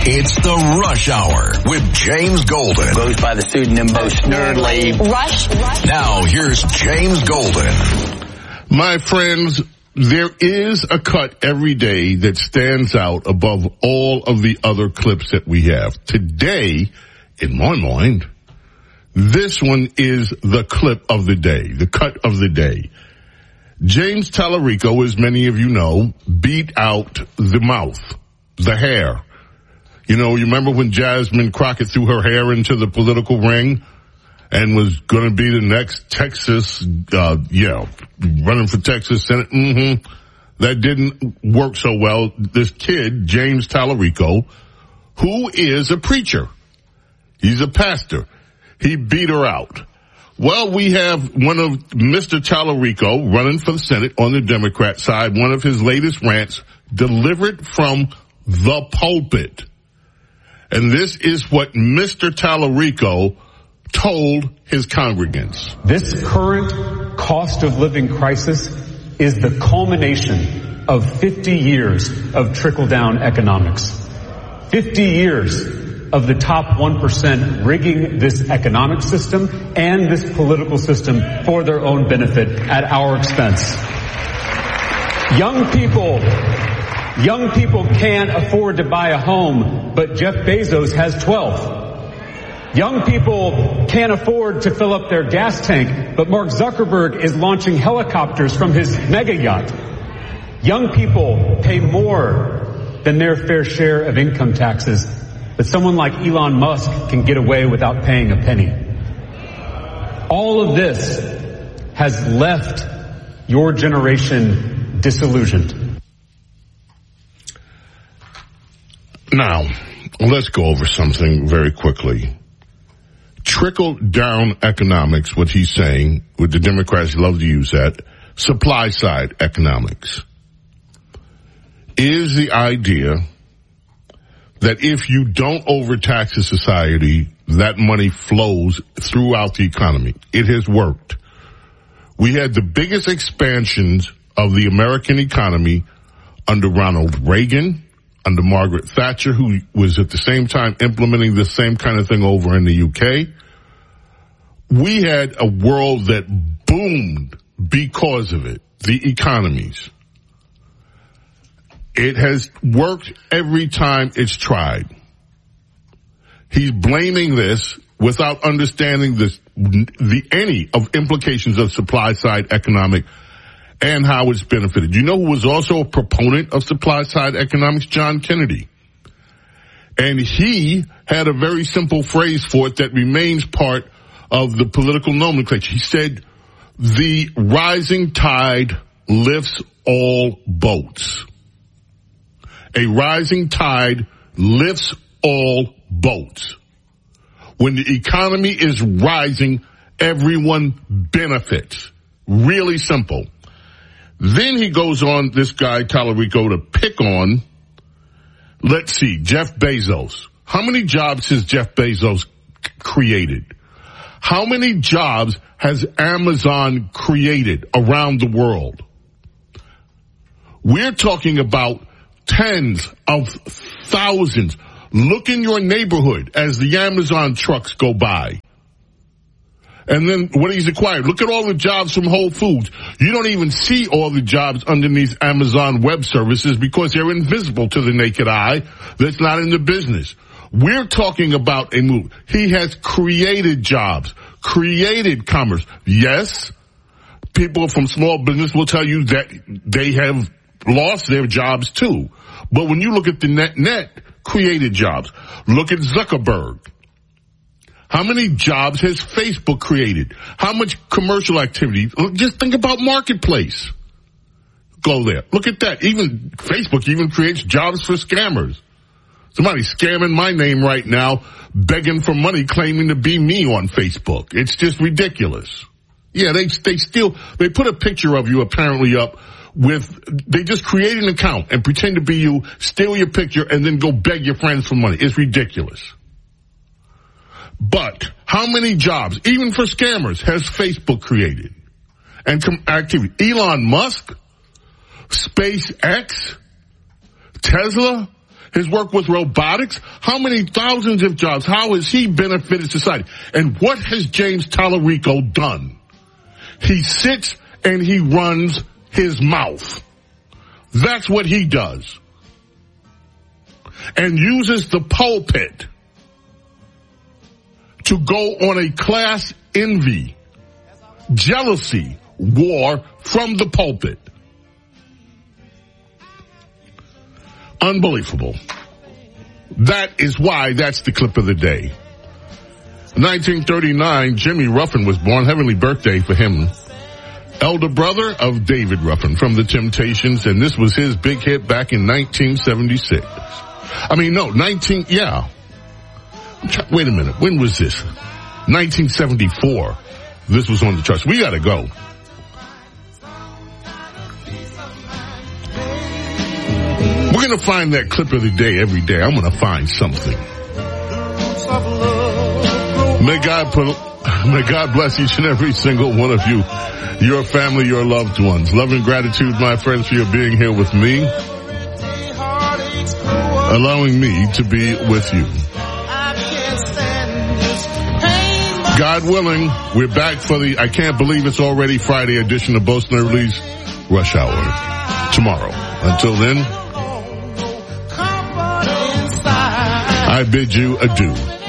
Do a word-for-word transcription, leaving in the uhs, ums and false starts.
It's the Rush Hour with James Golden. Goes by the pseudonym Bo Snerdley. Rush, Rush. Now here's James Golden. My friends, there is a cut every day that stands out above all of the other clips that we have. Today, in my mind, this one is the clip of the day, the cut of the day. James Tallarico, as many of you know, beat out the mouth, the hair. You know, you remember when Jasmine Crockett threw her hair into the political ring and was going to be the next Texas, uh, yeah, running for Texas Senate? Mm-hmm. That didn't work so well. This kid, James Tallarico, who is a preacher. He's a pastor. He beat her out. Well, we have one of Mister Tallarico running for the Senate on the Democrat side, one of his latest rants delivered from the pulpit. And this is what Mister Tallarico told his congregants. This current cost of living crisis is the culmination of fifty years of trickle-down economics. fifty years of the top one percent rigging this economic system and this political system for their own benefit at our expense. Young people Young people can't afford to buy a home, but Jeff Bezos has twelve. Young people can't afford to fill up their gas tank, but Mark Zuckerberg is launching helicopters from his mega yacht. Young people pay more than their fair share of income taxes, but someone like Elon Musk can get away without paying a penny. All of this has left your generation disillusioned. Now, let's go over something very quickly. Trickle-down economics, what he's saying, what the Democrats love to use that, supply-side economics, is the idea that if you don't overtax a society, that money flows throughout the economy. It has worked. We had the biggest expansions of the American economy under Ronald Reagan, under Margaret Thatcher, who was at the same time implementing the same kind of thing over in the U K. We had a world that boomed because of it, the economies. It has worked every time it's tried. He's blaming this without understanding this, the any of implications of supply-side economic and how it's benefited. You know who was also a proponent of supply-side economics? John Kennedy. And he had a very simple phrase for it that remains part of the political nomenclature. He said, the rising tide lifts all boats. A rising tide lifts all boats. When the economy is rising, everyone benefits. Really simple. Then he goes on, this guy, Tallarico, to pick on, let's see, Jeff Bezos. How many jobs has Jeff Bezos c- created? How many jobs has Amazon created around the world? We're talking about tens of thousands. Look in your neighborhood as the Amazon trucks go by. And then what he's acquired. Look at all the jobs from Whole Foods. You don't even see all the jobs underneath Amazon Web Services because they're invisible to the naked eye that's not in the business. We're talking about a move. He has created jobs, created commerce. Yes, people from small business will tell you that they have lost their jobs too. But when you look at the net net, created jobs. Look at Zuckerberg. How many jobs has Facebook created? How much commercial activity? Just think about Marketplace. Go there. Look at that. Even Facebook even creates jobs for scammers. Somebody's scamming my name right now, begging for money, claiming to be me on Facebook. It's just ridiculous. Yeah, they they still they put a picture of you apparently up with, they just create an account and pretend to be you, steal your picture, and then go beg your friends for money. It's ridiculous. But how many jobs, even for scammers, has Facebook created? And com- activity. Elon Musk, SpaceX, Tesla His work with robotics, how many thousands of jobs, how has he benefited society? And what has James Tallarico done? He sits and he runs his mouth. That's what he does. And uses the pulpit to go on a class envy, jealousy war from the pulpit. Unbelievable. That is why that's the clip of the day. nineteen thirty-nine, Jimmy Ruffin was born. Heavenly birthday for him. Elder brother of David Ruffin from the Temptations, and this was his big hit back in nineteen seventy-six. I mean, no, nineteen, yeah. Wait a minute, when was this? nineteen seventy-four. This was on the charts. We gotta go. We're going to find that clip of the day every day. I'm going to find something. May God put, may God bless each and every single one of you, your family, your loved ones. Love and gratitude, my friends, for your being here with me, allowing me to be with you. God willing, we're back for the, I can't believe it's already Friday edition of Bo Snerdley's Rush Hour tomorrow. Until then, I bid you adieu.